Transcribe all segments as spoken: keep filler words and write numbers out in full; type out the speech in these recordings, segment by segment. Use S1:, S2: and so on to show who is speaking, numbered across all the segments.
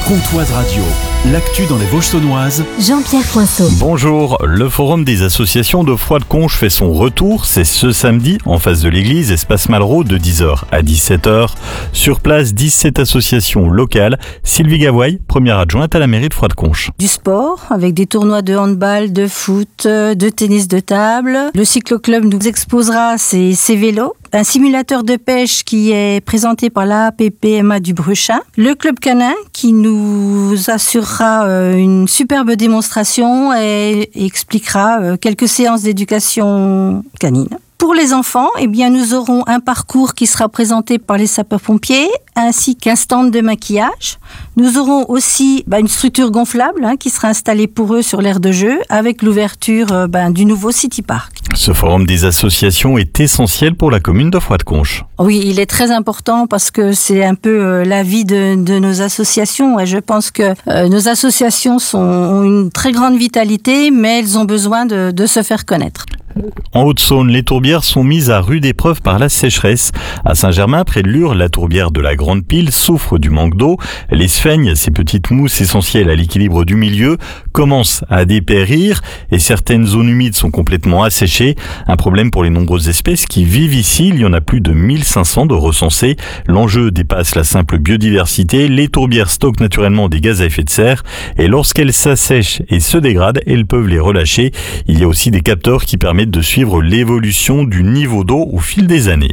S1: Comtoise Radio, l'actu dans les Vosges saunoises.
S2: Jean-Pierre Poinceau.
S3: Bonjour, le forum des associations de Froide-Conches fait son retour. C'est ce samedi, en face de l'église, espace Malraux, de dix heures à dix-sept heures. Sur place, dix-sept associations locales. Sylvie Gavoy, première adjointe à la mairie de Froide-Conches.
S4: Du sport, avec des tournois de handball, de foot, de tennis de table. Le cycloclub nous exposera ses, ses vélos. Un simulateur de pêche qui est présenté par l'A P P M A du Bruchin. Le club canin qui nous assurera une superbe démonstration et expliquera quelques séances d'éducation canine. Pour les enfants, eh bien, nous aurons un parcours qui sera présenté par les sapeurs-pompiers, ainsi qu'un stand de maquillage. Nous aurons aussi bah, une structure gonflable hein, qui sera installée pour eux sur l'aire de jeu, avec l'ouverture euh, bah, du nouveau City Park.
S3: Ce forum des associations est essentiel pour la commune de Froide-Conches.
S4: Oui, il est très important parce que c'est un peu euh, la vie de, de nos associations. Et je pense que euh, nos associations sont, ont une très grande vitalité, mais elles ont besoin de, de se faire connaître.
S3: En Haute-Saône, les tourbières sont mises à rude épreuve par la sécheresse. À Saint-Germain, près de Lure, la tourbière de la Grande Pile souffre du manque d'eau. Les sphègnes, ces petites mousses essentielles à l'équilibre du milieu, commencent à dépérir et certaines zones humides sont complètement asséchées. Un problème pour les nombreuses espèces qui vivent ici. Il y en a plus de mille cinq cents de recensés. L'enjeu dépasse la simple biodiversité. Les tourbières stockent naturellement des gaz à effet de serre et lorsqu'elles s'assèchent et se dégradent, elles peuvent les relâcher. Il y a aussi des capteurs qui permettent de suivre l'évolution du niveau d'eau au fil des années.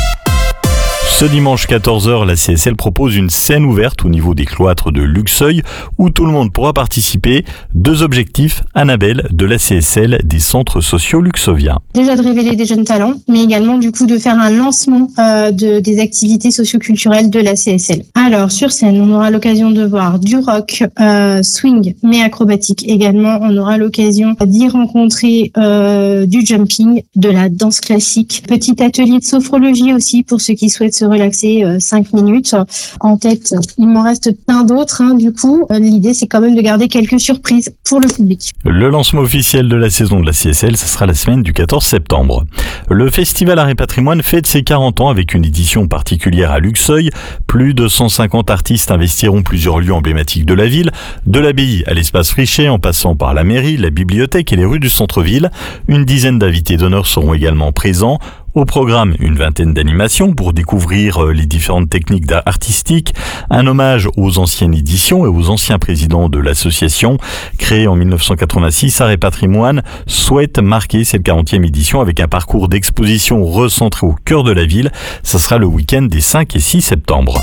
S3: Ce dimanche quatorze heures, la C S L propose une scène ouverte au niveau des cloîtres de Luxeuil où tout le monde pourra participer. Deux objectifs, Annabelle de la C S L des centres sociaux luxoviens.
S5: Déjà de révéler des jeunes talents, mais également du coup de faire un lancement euh, de, des activités socioculturelles de la C S L. Alors sur scène, on aura l'occasion de voir du rock, euh, swing, mais acrobatique également. On aura l'occasion d'y rencontrer euh, du jumping, de la danse classique, petit atelier de sophrologie aussi pour ceux qui souhaitent se relaxer euh, cinq minutes. En tête, il m'en reste plein d'autres. Hein, du coup, euh, l'idée, c'est quand même de garder quelques surprises pour le public.
S3: Le lancement officiel de la saison de la C S L, ce sera la semaine du quatorze septembre. Le Festival Art et Patrimoine fête ses quarante ans avec une édition particulière à Luxeuil. Plus de cent cinquante artistes investiront plusieurs lieux emblématiques de la ville, de l'abbaye à l'espace Frichet, en passant par la mairie, la bibliothèque et les rues du centre-ville. Une dizaine d'invités d'honneur seront également présents. Au programme, une vingtaine d'animations pour découvrir les différentes techniques d'art artistique, un hommage aux anciennes éditions et aux anciens présidents de l'association. Créée en dix-neuf cent quatre-vingt-six, Art et Patrimoine souhaite marquer cette quarantième édition avec un parcours d'exposition recentré au cœur de la ville. Ça sera le week-end des cinq et six septembre.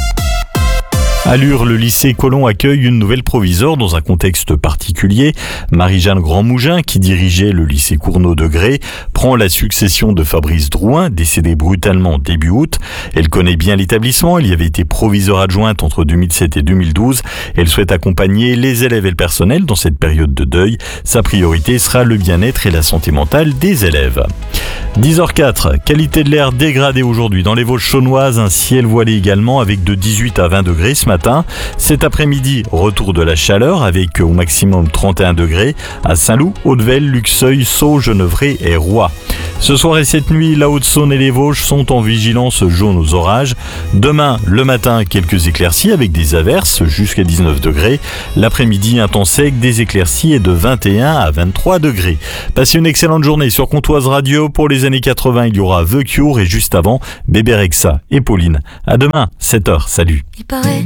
S3: À Lure, le lycée Colomb accueille une nouvelle proviseure dans un contexte particulier. Marie-Jeanne Grandmougin, qui dirigeait le lycée Cournot de Grès, prend la succession de Fabrice Drouin, décédé brutalement début août. Elle connaît bien l'établissement, elle y avait été proviseure adjointe entre deux mille sept et deux mille douze. Elle souhaite accompagner les élèves et le personnel dans cette période de deuil. Sa priorité sera le bien-être et la santé mentale des élèves. dix heures quatre, qualité de l'air dégradée aujourd'hui dans les Vosges saunoises, un ciel voilé également avec de dix-huit à vingt degrés ce matin. Cet après-midi, retour de la chaleur avec au maximum trente et un degrés à Saint-Loup, Hautevelle, Luxeuil, Sceaux, Genevrey et Roy. Ce soir et cette nuit, la Haute-Saône et les Vosges sont en vigilance jaune aux orages. Demain, le matin, quelques éclaircies avec des averses jusqu'à dix-neuf degrés. L'après-midi, un temps sec, des éclaircies et de vingt et un à vingt-trois degrés. Passez une excellente journée sur Comtoise Radio. Pour les années quatre-vingts, il y aura The Cure et juste avant, Bébé Rexha et Pauline. À demain, sept heures. Salut.
S2: Il paraît